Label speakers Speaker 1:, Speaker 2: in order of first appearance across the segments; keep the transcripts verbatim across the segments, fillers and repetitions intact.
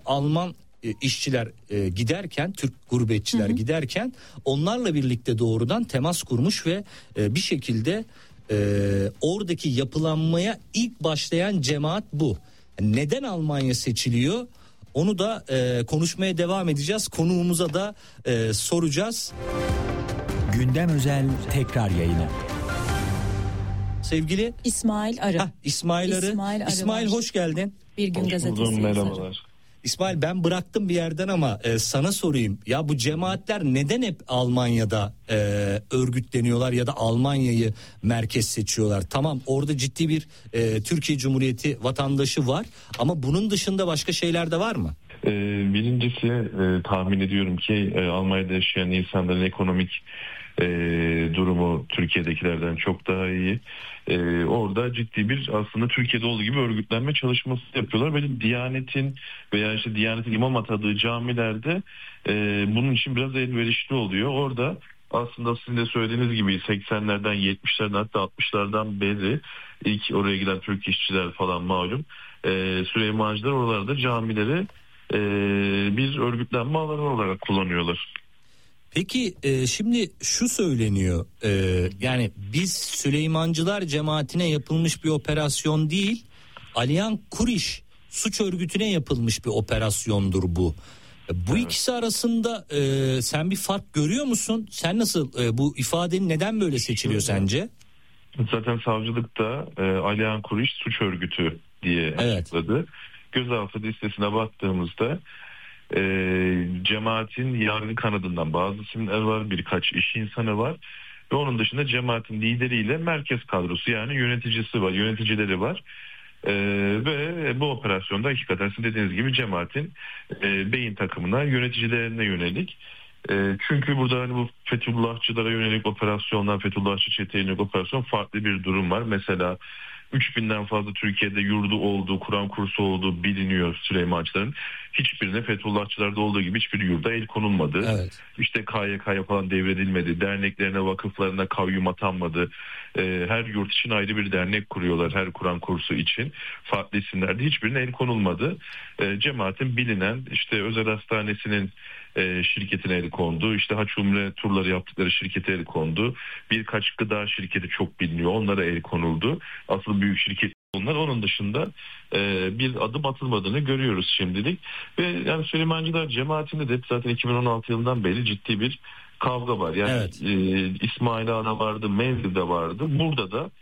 Speaker 1: Alman e, işçiler e, giderken, Türk gurbetçiler hı hı. giderken onlarla birlikte doğrudan temas kurmuş ve e, bir şekilde e, oradaki yapılanmaya ilk başlayan cemaat bu. Neden Almanya seçiliyor? Onu da e, konuşmaya devam edeceğiz. Konuğumuza da e, soracağız.
Speaker 2: Gündem özel tekrar yayını.
Speaker 1: Sevgili
Speaker 3: İsmail Arı.
Speaker 1: Heh, İsmail Arı.
Speaker 3: İsmail, Arı
Speaker 1: İsmail hoş geldin.
Speaker 3: Bir Gün
Speaker 4: Hoş
Speaker 3: Gazetesi.
Speaker 4: buldum, merhabalar.
Speaker 1: İsmail, ben bıraktım bir yerden ama e, sana sorayım. Ya bu cemaatler neden hep Almanya'da e, örgütleniyorlar ya da Almanya'yı merkez seçiyorlar? Tamam, orada ciddi bir e, Türkiye Cumhuriyeti vatandaşı var ama bunun dışında başka şeyler de var mı?
Speaker 4: Ee, birincisi e, tahmin ediyorum ki e, Almanya'da yaşayan insanların ekonomik e, durumu Türkiye'dekilerden çok daha iyi. E, orada ciddi bir aslında Türkiye'de olduğu gibi örgütlenme çalışması yapıyorlar. Böyle Diyanet'in veya işte Diyanet'in imam atadığı camilerde e, bunun için biraz elverişli oluyor. Orada aslında sizin de söylediğiniz gibi seksenlerden yetmişlerden hatta altmışlardan beri ilk oraya giden Türk işçiler falan malum e, Süleymancılar oralarda camileri e, bir örgütlenme alanı olarak kullanıyorlar.
Speaker 1: Peki e, şimdi şu söyleniyor, e, yani biz Süleymancılar cemaatine yapılmış bir operasyon değil, Aliyan Kuriş suç örgütüne yapılmış bir operasyondur bu. Bu evet. ikisi arasında e, sen bir fark görüyor musun? Sen nasıl e, bu ifadenin neden böyle seçiliyor sence?
Speaker 4: Zaten savcılıkta e, Aliyan Kuriş suç örgütü diye açıkladı. Evet. Gözaltı listesine baktığımızda e, cemaatin yargı kanadından bazı isimler var, birkaç iş insanı var ve onun dışında cemaatin lideriyle merkez kadrosu yani yöneticisi var, yöneticileri var. Ee, ve bu operasyonda hakikaten sizin dediğiniz gibi cemaatin e, beyin takımına, yöneticilerine yönelik. E, çünkü burada hani bu Fethullahçılara yönelik operasyonlar, Fethullahçı çeteye yönelik operasyon farklı bir durum var. Mesela üç binden fazla Türkiye'de yurdu olduğu, Kur'an kursu olduğu biliniyor Süleymancıların. Hiçbirine Fethullahçılarda olduğu gibi hiçbir yurda el konulmadı. Evet. İşte K Y K'ya falan devredilmedi. Derneklerine, vakıflarına kayyum atanmadı. Ee, her yurt için ayrı bir dernek kuruyorlar. Her Kur'an kursu için. Farklı isimlerde hiçbirine el konulmadı. Ee, cemaatin bilinen işte özel hastanesinin e, şirketine el kondu. İşte Haç Umre turları yaptıkları şirkete el kondu. Birkaç gıda şirketi çok biliniyor. Onlara el konuldu. Asıl büyük şirket bunlar. Onun dışında e, bir adım atılmadığını görüyoruz şimdilik. Ve yani Süleymancılar cemaatinde de zaten iki bin on altı yılından beri ciddi bir kavga var. Yani evet. e, İsmail Ağa'da vardı, Mevzi'de vardı. Burada da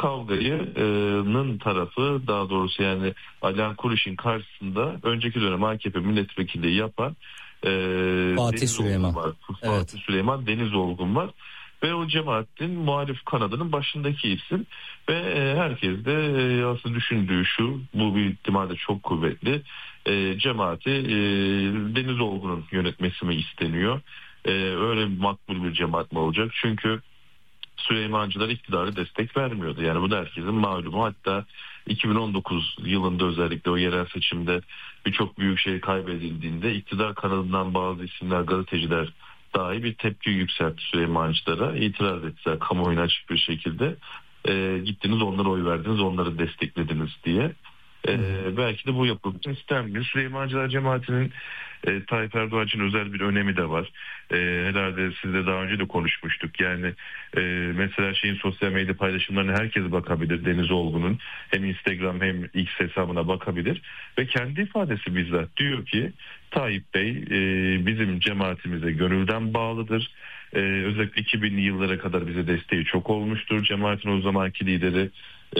Speaker 4: kavgayı'nın tarafı, daha doğrusu yani Aliyan Kuriş'in karşısında önceki dönem A K P milletvekilliği yapan e,
Speaker 1: Fatih Süleyman
Speaker 4: var.
Speaker 1: evet.
Speaker 4: Fatih Süleyman Deniz Olgun var. Ve o cemaatin muhalif kanadının başındaki isim ve e, herkes de e, aslında düşündüğü şu, bu bir ihtimalle çok kuvvetli, e, cemaati e, Deniz Olgun'un yönetmesi mi isteniyor? E, öyle makbul bir cemaat mi olacak? Çünkü Süleymancılar iktidarı destek vermiyordu. Yani bu da herkesin malumu. Hatta iki bin on dokuz yılında özellikle o yerel seçimde birçok büyük şey kaybedildiğinde iktidar kanadından bazı isimler, gazeteciler dahi bir tepki yükseltti Süleymancılara. İtiraz ettiler kamuoyuna açık bir şekilde. E, gittiniz onlara oy verdiniz, onları desteklediniz diye. E, belki de bu yapılmasını istenmiyor. Süleymancılar cemaatinin e, Tayyip Erdoğan için özel bir önemi de var. E, herhalde sizle daha önce de konuşmuştuk. Yani e, mesela şeyin sosyal medya paylaşımlarına herkes bakabilir. Deniz Olgun'un hem Instagram hem X hesabına bakabilir. Ve kendi ifadesi bizzat diyor ki Tayyip Bey e, bizim cemaatimize gönülden bağlıdır. Ee, özellikle iki binli yıllara kadar bize desteği çok olmuştur. Cemaatin o zamanki lideri e,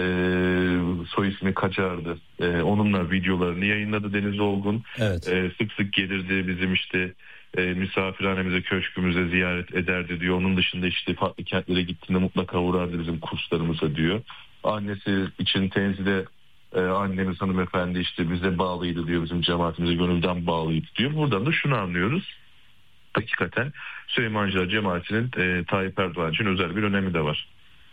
Speaker 4: soy ismi Kaçar'dı. E, onunla videolarını yayınladı Deniz Olgun. Evet. E, sık sık gelirdi bizim işte e, misafirhanemize, köşkümüze ziyaret ederdi diyor. Onun dışında işte farklı kentlere gittiğinde mutlaka uğrardı bizim kurslarımıza diyor. Annesi için tenzide e, annemiz hanımefendi işte bize bağlıydı diyor, bizim cemaatimize gönülden bağlıydı diyor. Buradan da şunu anlıyoruz. Hakikaten Süleymancılar cemaatinin e, Tayyip Erdoğan için özel bir önemi de var.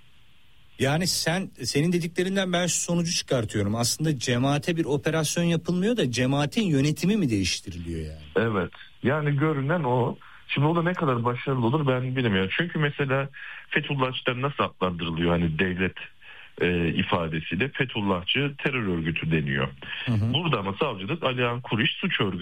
Speaker 1: Yani sen senin dediklerinden ben şu sonucu çıkartıyorum. Aslında cemaate bir operasyon yapılmıyor da cemaatin yönetimi mi değiştiriliyor yani?
Speaker 4: Evet. Yani görünen o. Şimdi o da ne kadar başarılı olur ben bilmiyorum. Çünkü mesela Fethullahçılar nasıl adlandırılıyor hani devlet e, ifadesiyle? Fethullahçı terör örgütü deniyor. Hı hı. Burada ama savcılık Aliyan Kuriş suç örgütü